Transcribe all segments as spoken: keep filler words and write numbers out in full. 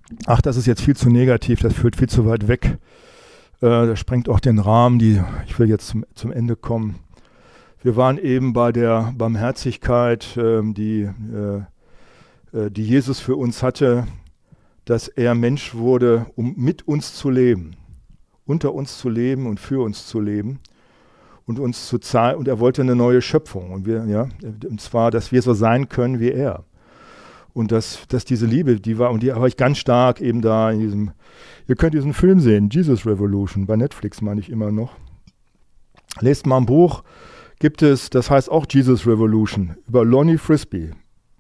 ach, das ist jetzt viel zu negativ, das führt viel zu weit weg. Äh, das sprengt auch den Rahmen, die, ich will jetzt zum, zum Ende kommen. Wir waren eben bei der Barmherzigkeit, äh, die, äh, äh, die Jesus für uns hatte, dass er Mensch wurde, um mit uns zu leben, unter uns zu leben und für uns zu leben und uns zu zeigen. Und er wollte eine neue Schöpfung. Und, wir, ja, und zwar, dass wir so sein können wie er. Und dass, dass diese Liebe, die war, und die habe ich ganz stark eben da in diesem, ihr könnt diesen Film sehen, Jesus Revolution, bei Netflix meine ich immer noch. Lest mal ein Buch, gibt es, das heißt auch Jesus Revolution, über Lonnie Frisbee.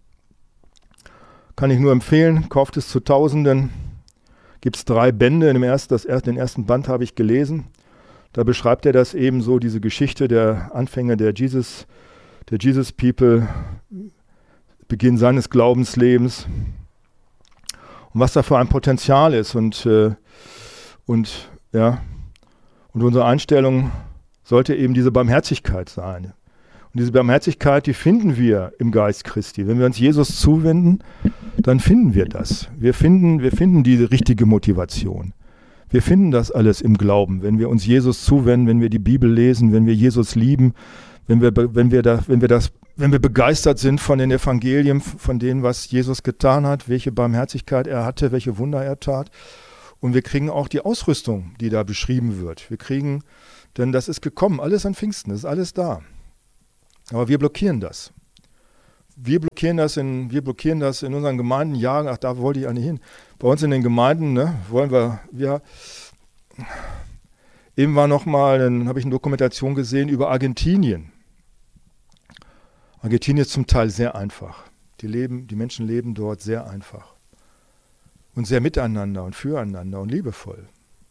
Kann ich nur empfehlen, kauft es zu Tausenden. Gibt es drei Bände, in dem ersten, das, den ersten Band habe ich gelesen. Da beschreibt er das eben so, diese Geschichte der Anfänge der Jesus, der Jesus People, Beginn seines Glaubenslebens und was da für ein Potenzial ist und, äh, und, ja, und unsere Einstellung sollte eben diese Barmherzigkeit sein. Und diese Barmherzigkeit, die finden wir im Geist Christi. Wenn wir uns Jesus zuwenden, dann finden wir das. Wir finden, wir finden diese richtige Motivation. Wir finden das alles im Glauben, wenn wir uns Jesus zuwenden, wenn wir die Bibel lesen, wenn wir Jesus lieben, wenn wir, wenn wir, da, wenn wir das Wenn wir begeistert sind von den Evangelien, von dem, was Jesus getan hat, welche Barmherzigkeit er hatte, welche Wunder er tat. Und wir kriegen auch die Ausrüstung, die da beschrieben wird. Wir kriegen, denn das ist gekommen, alles an Pfingsten, das ist alles da. Aber wir blockieren das. Wir blockieren das in, wir blockieren das in unseren Gemeinden. Ja, ach, da wollte ich eigentlich hin. Bei uns in den Gemeinden, ne, wollen wir, wir, eben war noch mal, dann habe ich eine Dokumentation gesehen über Argentinien. Argentinien ist zum Teil sehr einfach. Die, leben, die Menschen leben dort sehr einfach. Und sehr miteinander und füreinander und liebevoll.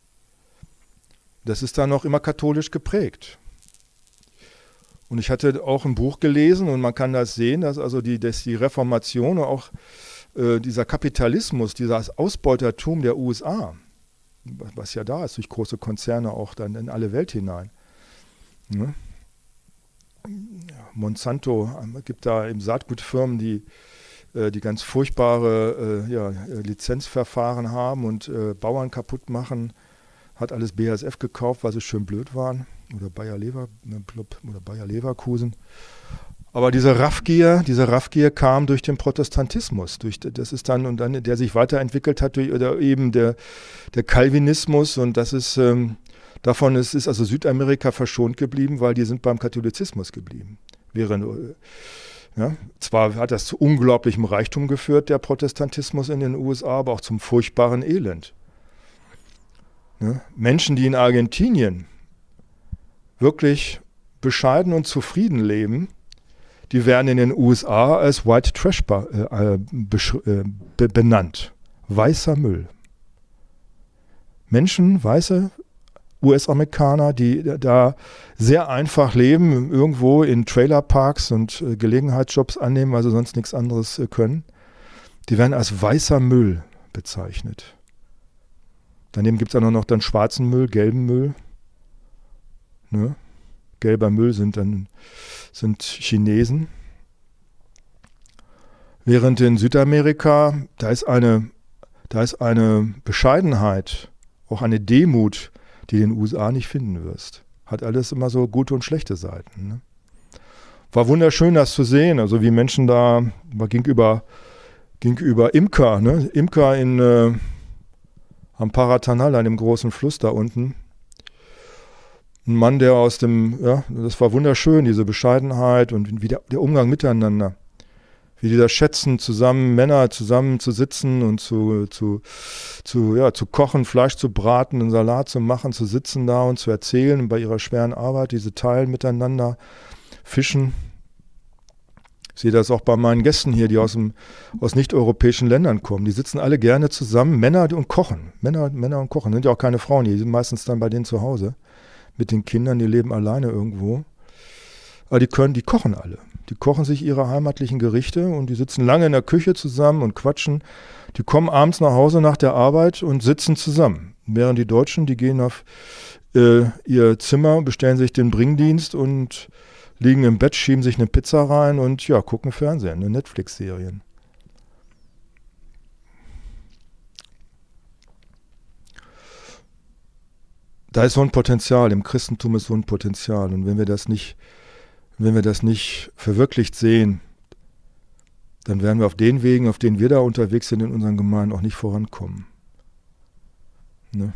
Das ist da noch immer katholisch geprägt. Und ich hatte auch ein Buch gelesen und man kann das sehen, dass also die, dass die Reformation und auch äh, dieser Kapitalismus, dieses Ausbeutertum der U S A, was ja da ist, durch große Konzerne auch dann in alle Welt hinein. Ne? Monsanto gibt da eben Saatgutfirmen, die, äh, die ganz furchtbare äh, ja, Lizenzverfahren haben und äh, Bauern kaputt machen. Hat alles B A S F gekauft, weil sie schön blöd waren. Oder Bayer, Lever, oder Bayer Leverkusen. Aber diese Raffgier, diese Raffgier kam durch den Protestantismus. Durch, das ist dann, und dann, der sich weiterentwickelt hat, durch, oder eben der, der Calvinismus. Und das ist, ähm, davon ist, ist also Südamerika verschont geblieben, weil die sind beim Katholizismus geblieben. Während, ja, zwar hat das zu unglaublichem Reichtum geführt, der Protestantismus in den U S A, aber auch zum furchtbaren Elend. Ja, Menschen, die in Argentinien wirklich bescheiden und zufrieden leben, die werden in den U S A als White Trash äh, äh, benannt. Weißer Müll. Menschen, weiße U S-Amerikaner, die da sehr einfach leben, irgendwo in Trailerparks und äh, Gelegenheitsjobs annehmen, weil sie sonst nichts anderes äh, können, die werden als weißer Müll bezeichnet. Daneben gibt es auch noch dann schwarzen Müll, gelben Müll. Ne? Gelber Müll sind dann sind Chinesen. Während in Südamerika, da ist eine, da ist eine Bescheidenheit, auch eine Demut, die du in den U S A nicht finden wirst. Hat alles immer so gute und schlechte Seiten. Ne? War wunderschön, das zu sehen, also wie Menschen da, ging über, ging über Imker, ne? Imker in, äh, am Paratanal, an dem großen Fluss da unten. Ein Mann, der aus dem, ja, das war wunderschön, diese Bescheidenheit und wie der, der Umgang miteinander. Wie die das schätzen, zusammen, Männer zusammen zu sitzen und zu, zu, zu, ja, zu kochen, Fleisch zu braten, einen Salat zu machen, zu sitzen da und zu erzählen bei ihrer schweren Arbeit, diese teilen miteinander, fischen. Ich sehe das auch bei meinen Gästen hier, die aus, dem, aus nicht-europäischen Ländern kommen. Die sitzen alle gerne zusammen, Männer und kochen. Männer, Männer und kochen, sind ja auch keine Frauen hier, die sind meistens dann bei denen zu Hause. Mit den Kindern, die leben alleine irgendwo. Aber die können, die kochen alle. Die kochen sich ihre heimatlichen Gerichte und die sitzen lange in der Küche zusammen und quatschen. Die kommen abends nach Hause nach der Arbeit und sitzen zusammen. Während die Deutschen, die gehen auf äh, ihr Zimmer, bestellen sich den Bringdienst und liegen im Bett, schieben sich eine Pizza rein und ja, gucken Fernsehen, eine Netflix-Serien. Da ist so ein Potenzial, im Christentum ist so ein Potenzial. Und wenn wir das nicht, wenn wir das nicht verwirklicht sehen, dann werden wir auf den Wegen, auf denen wir da unterwegs sind in unseren Gemeinden, auch nicht vorankommen. Ne?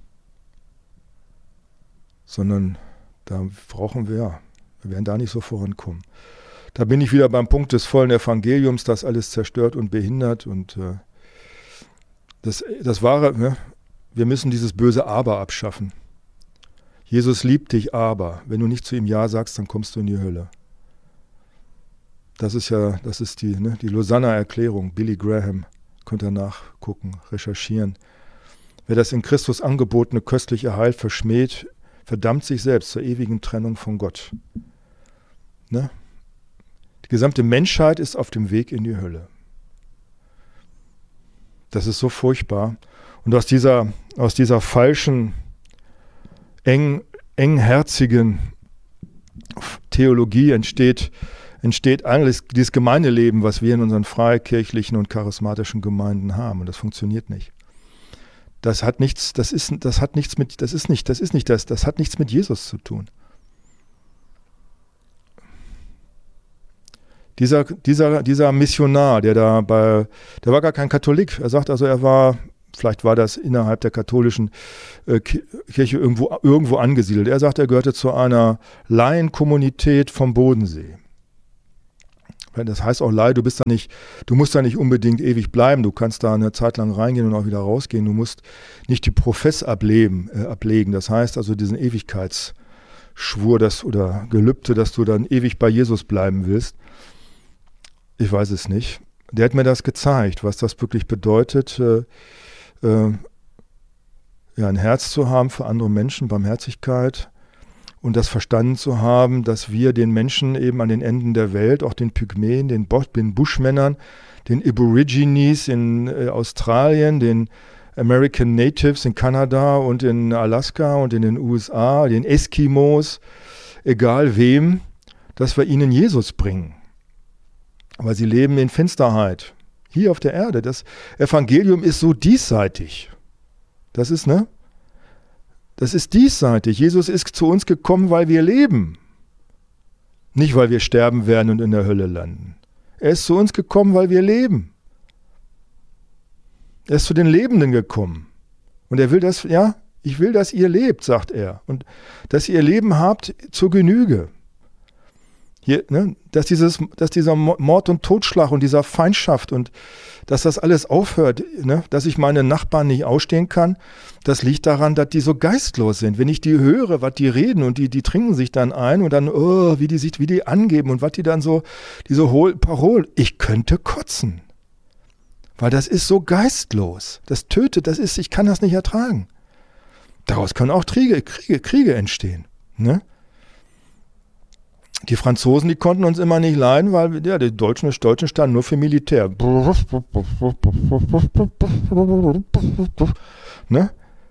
Sondern da brauchen wir, ja, wir werden da nicht so vorankommen. Da bin ich wieder beim Punkt des vollen Evangeliums, das alles zerstört und behindert. Und äh, das, das Wahre, ne? Wir müssen dieses böse Aber abschaffen. Jesus liebt dich, aber wenn du nicht zu ihm Ja sagst, dann kommst du in die Hölle. Das ist ja, das ist die, ne, die Lausanner Erklärung, Billy Graham, könnt ihr nachgucken, recherchieren. Wer das in Christus angebotene köstliche Heil verschmäht, verdammt sich selbst zur ewigen Trennung von Gott. Ne? Die gesamte Menschheit ist auf dem Weg in die Hölle. Das ist so furchtbar. Und aus dieser, aus dieser falschen, eng, engherzigen Theologie entsteht entsteht eigentlich dieses Gemeindeleben, was wir in unseren freikirchlichen und charismatischen Gemeinden haben. Und das funktioniert nicht. Das hat nichts, das ist, das hat nichts mit, das ist nicht, das ist nicht das, das hat nichts mit Jesus zu tun. Dieser, dieser, dieser Missionar, der da bei, der war gar kein Katholik. Er sagt also, er war, vielleicht war das innerhalb der katholischen äh, Kirche irgendwo, irgendwo angesiedelt. Er sagt, er gehörte zu einer Laienkommunität vom Bodensee. Das heißt auch Laie, du bist da nicht, du musst da nicht unbedingt ewig bleiben. Du kannst da eine Zeit lang reingehen und auch wieder rausgehen. Du musst nicht die Profess ableben, äh, ablegen. Das heißt also diesen Ewigkeitsschwur das, oder Gelübde, dass du dann ewig bei Jesus bleiben willst. Ich weiß es nicht. Der hat mir das gezeigt, was das wirklich bedeutet, äh, äh, ja, ein Herz zu haben für andere Menschen, Barmherzigkeit. Und das verstanden zu haben, dass wir den Menschen eben an den Enden der Welt, auch den Pygmäen, den, Bo- den Bushmännern, den Aborigines in äh, Australien, den American Natives in Kanada und in Alaska und in den U S A, den Eskimos, egal wem, dass wir ihnen Jesus bringen. Weil sie leben in Finsterheit, hier auf der Erde. Das Evangelium ist so diesseitig. Das ist, ne? Das ist diesseitig. Jesus ist zu uns gekommen, weil wir leben. Nicht, weil wir sterben werden und in der Hölle landen. Er ist zu uns gekommen, weil wir leben. Er ist zu den Lebenden gekommen. Und er will das, ja, ich will, dass ihr lebt, sagt er. Und dass ihr Leben habt zur Genüge. Hier, ne, dass, dieses, dass dieser Mord und Totschlag und dieser Feindschaft und dass das alles aufhört, ne, dass ich meine Nachbarn nicht ausstehen kann, das liegt daran, dass die so geistlos sind. Wenn ich die höre, was die reden und die, die trinken sich dann ein und dann, oh, wie die sich, wie die angeben und was die dann so, diese Hol- Parolen, ich könnte kotzen. Weil das ist so geistlos. Das tötet, das ist, ich kann das nicht ertragen. Daraus können auch Kriege, Kriege, Kriege entstehen, ne? Die Franzosen, die konnten uns immer nicht leiden, weil ja, die Deutschen, die Deutschen standen nur für Militär. Ne?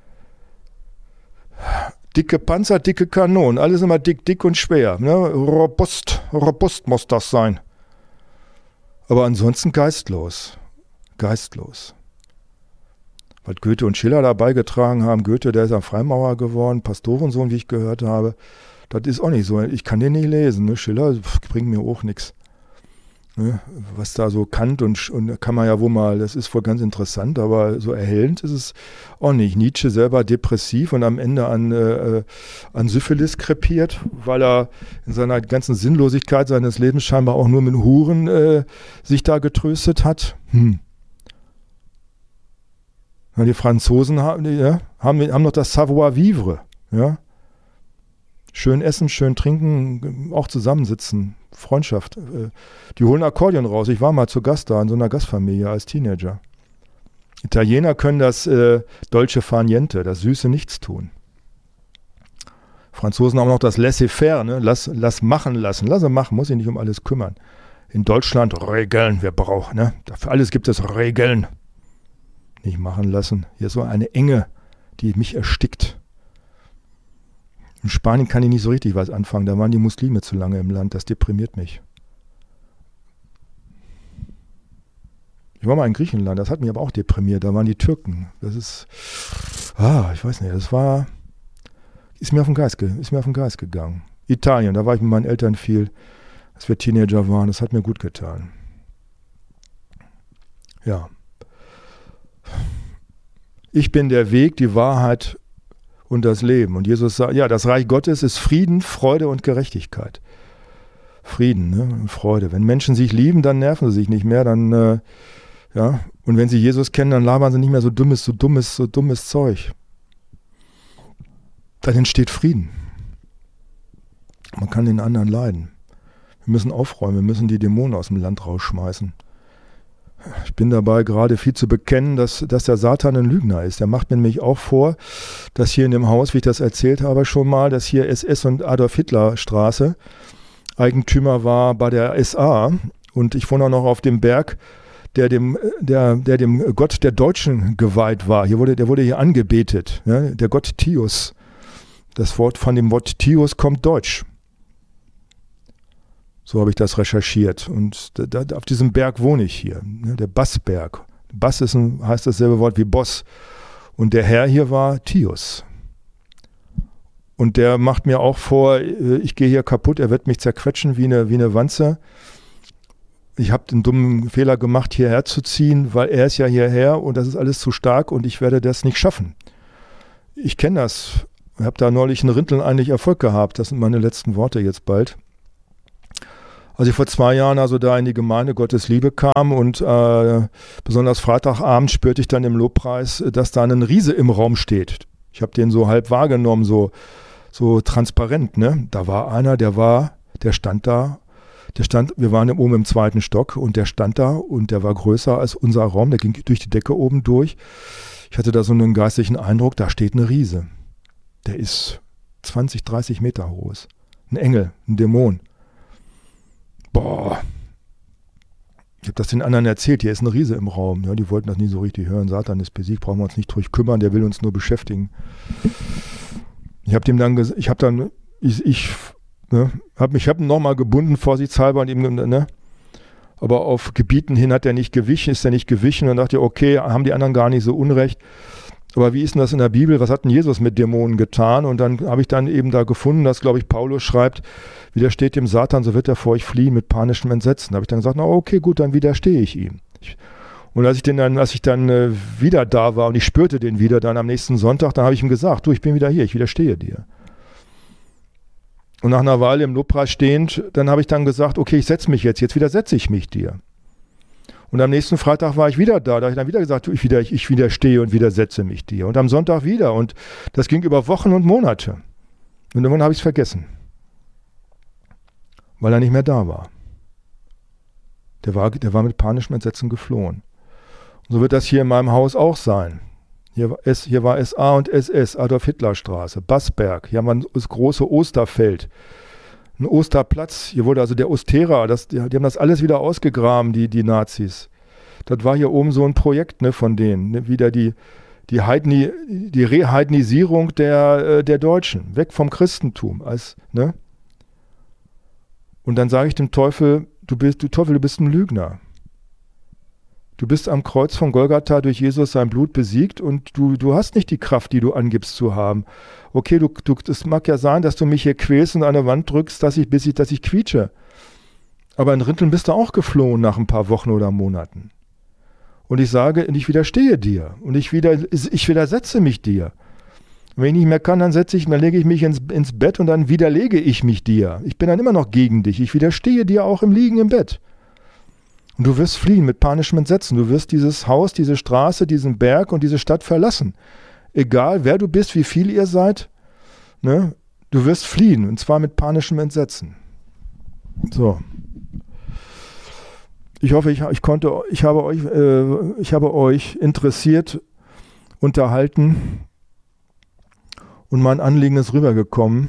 Dicke Panzer, dicke Kanonen, alles immer dick, dick und schwer. Ne? Robust, robust muss das sein. Aber ansonsten geistlos. Geistlos. Was Goethe und Schiller da beigetragen haben, Goethe, der ist ein Freimaurer geworden, Pastorensohn, wie ich gehört habe. Das ist auch nicht so. Ich kann den nicht lesen. Ne? Schiller bringt mir auch nichts. Ne? Was da so Kant und, und kann man ja wohl mal, das ist wohl ganz interessant, aber so erhellend ist es auch nicht. Nietzsche selber depressiv und am Ende an, äh, an Syphilis krepiert, weil er in seiner ganzen Sinnlosigkeit seines Lebens scheinbar auch nur mit Huren äh, sich da getröstet hat. Hm. Ja, die Franzosen haben, die, ja, haben, haben noch das Savoir-vivre, ja. Schön essen, schön trinken, auch zusammensitzen, Freundschaft. Die holen Akkordeon raus. Ich war mal zu Gast da in so einer Gastfamilie als Teenager. Italiener können das äh, Dolce far niente, das süße Nichtstun. Franzosen haben noch das Laissez-faire, ne? lass, lass machen lassen. Lass machen, muss sich nicht um alles kümmern. In Deutschland Regeln, wir brauchen, ne? Für alles gibt es Regeln. Nicht machen lassen. Hier ist so eine Enge, die mich erstickt. In Spanien kann ich nicht so richtig was anfangen. Da waren die Muslime zu lange im Land. Das deprimiert mich. Ich war mal in Griechenland. Das hat mich aber auch deprimiert. Da waren die Türken. Das ist, ah, ich weiß nicht. Das war, Ist mir auf den Geist, ist mir auf den Geist gegangen. Italien, da war ich mit meinen Eltern viel, als wir Teenager waren. Das hat mir gut getan. Ja. Ich bin der Weg, die Wahrheit und das Leben. Und Jesus sagt, ja, das Reich Gottes ist Frieden, Freude und Gerechtigkeit. Frieden, ne? Und Freude. Wenn Menschen sich lieben, dann nerven sie sich nicht mehr, dann, äh, ja. Und wenn sie Jesus kennen, dann labern sie nicht mehr so dummes, so dummes, so dummes Zeug. Dann entsteht Frieden. Man kann den anderen leiden. Wir müssen aufräumen, wir müssen die Dämonen aus dem Land rausschmeißen. Ich bin dabei, gerade viel zu bekennen, dass, dass der Satan ein Lügner ist. Der macht mir nämlich auch vor, dass hier in dem Haus, wie ich das erzählt habe schon mal, dass hier S S und Adolf Hitler Straße Eigentümer war bei der S A. Und ich wohne auch noch auf dem Berg, der dem, der, der dem Gott der Deutschen geweiht war. Hier wurde, der wurde hier angebetet, ne? Der Gott Tius. Das Wort von dem Wort Tius kommt Deutsch. So habe ich das recherchiert. Und da, da, auf diesem Berg wohne ich hier, ne, der Bassberg. Bass ist ein, heißt dasselbe Wort wie Boss. Und der Herr hier war Tius. Und der macht mir auch vor, ich gehe hier kaputt, er wird mich zerquetschen wie eine, wie eine Wanze. Ich habe den dummen Fehler gemacht, hierher zu ziehen, weil er ist ja hierher und das ist alles zu stark und ich werde das nicht schaffen. Ich kenne das. Ich habe da neulich in Rinteln eigentlich Erfolg gehabt. Das sind meine letzten Worte jetzt bald. Als ich vor zwei Jahren also da in die Gemeinde Gottes Liebe kam und äh, besonders Freitagabend spürte ich dann im Lobpreis, dass da ein Riese im Raum steht. Ich habe den so halb wahrgenommen, so, so transparent, ne? Da war einer, der war, der stand da, der stand, wir waren oben im zweiten Stock und der stand da und der war größer als unser Raum, der ging durch die Decke oben durch. Ich hatte da so einen geistlichen Eindruck, da steht ein Riese. Der ist zwanzig, dreißig Meter hoch. Ein Engel, ein Dämon. Boah. Ich habe das den anderen erzählt, hier ist ein Riese im Raum. Ja, die wollten das nie so richtig hören. Satan ist besiegt, brauchen wir uns nicht drüber kümmern, der will uns nur beschäftigen. Ich habe dem dann gesagt, ich habe dann, ich, ich ne, habe mich, ich habe ihn nochmal gebunden, vorsichtshalber, und ihm, ne, aber auf Gebieten hin hat er nicht gewichen, ist er nicht gewichen und dachte, okay, haben die anderen gar nicht so unrecht. Aber wie ist denn das in der Bibel? Was hat denn Jesus mit Dämonen getan? Und dann habe ich dann eben da gefunden, dass, glaube ich, Paulus schreibt, widersteht dem Satan, so wird er vor euch fliehen mit panischem Entsetzen. Da habe ich dann gesagt, na okay, gut, dann widerstehe ich ihm. Ich, und als ich, den dann, als ich dann äh, wieder da war und ich spürte den wieder dann am nächsten Sonntag, dann habe ich ihm gesagt, du, ich bin wieder hier, ich widerstehe dir. Und nach einer Weile im Lobpreis stehend, dann habe ich dann gesagt, okay, ich setze mich jetzt, jetzt widersetze ich mich dir. Und am nächsten Freitag war ich wieder da. Da habe ich dann wieder gesagt, ich, wieder, ich widerstehe und widersetze mich dir. Und am Sonntag wieder. Und das ging über Wochen und Monate. Und irgendwann habe ich es vergessen. Weil er nicht mehr da war. Der war, der war mit panischem Entsetzen geflohen. Und so wird das hier in meinem Haus auch sein. Hier war, S, hier war S A und S S, Adolf-Hitler-Straße, Bassberg. Hier haben wir das große Osterfeld. Ein Osterplatz, hier wurde also der Osterer, das, die, die haben das alles wieder ausgegraben, die, die Nazis. Das war hier oben so ein Projekt, ne, von denen, ne, wieder die, die, Heidni, die Reheidnisierung der, der Deutschen, weg vom Christentum. Als, ne? Und dann sage ich dem Teufel, du bist, du Teufel, du bist ein Lügner. Du bist am Kreuz von Golgatha durch Jesus sein Blut besiegt und du, du hast nicht die Kraft, die du angibst zu haben. Okay, du, du, es mag ja sein, dass du mich hier quälst und an eine Wand drückst, dass ich, bis ich, dass ich quietsche. Aber in Rinteln bist du auch geflohen nach ein paar Wochen oder Monaten. Und ich sage, ich widerstehe dir und ich, wieder, ich widersetze mich dir. Und wenn ich nicht mehr kann, dann setze ich, dann lege ich mich ins, ins Bett und dann widerlege ich mich dir. Ich bin dann immer noch gegen dich. Ich widerstehe dir auch im Liegen im Bett. Und du wirst fliehen mit panischem Entsetzen. Du wirst dieses Haus, diese Straße, diesen Berg und diese Stadt verlassen. Egal, wer du bist, wie viel ihr seid, ne? Du wirst fliehen, und zwar mit panischem Entsetzen. So. Ich hoffe, ich, ich konnte, ich habe euch, äh, ich habe euch interessiert, unterhalten und mein Anliegen ist rübergekommen.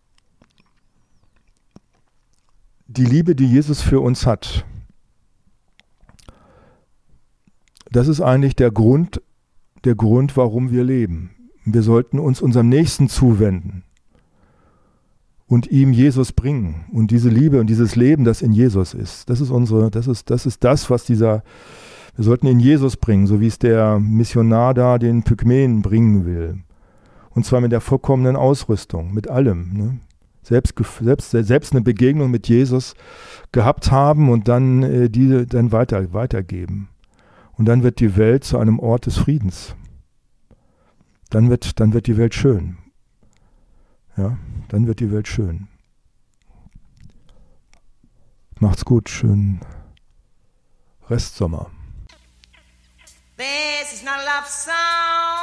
Die Liebe, die Jesus für uns hat, das ist eigentlich der Grund, der Grund, warum wir leben. Wir sollten uns unserem Nächsten zuwenden und ihm Jesus bringen. Und diese Liebe und dieses Leben, das in Jesus ist, das ist unsere, das ist, das ist das, was dieser, wir sollten in Jesus bringen, so wie es der Missionar da den Pygmäen bringen will. Und zwar mit der vollkommenen Ausrüstung, mit allem. Ne? Selbst, selbst, selbst eine Begegnung mit Jesus gehabt haben und dann äh, diese dann weiter, weitergeben. Und dann wird die Welt zu einem Ort des Friedens. Dann wird, dann wird die Welt schön. Ja, dann wird die Welt schön. Macht's gut, schönen Restsommer. This is not a love song.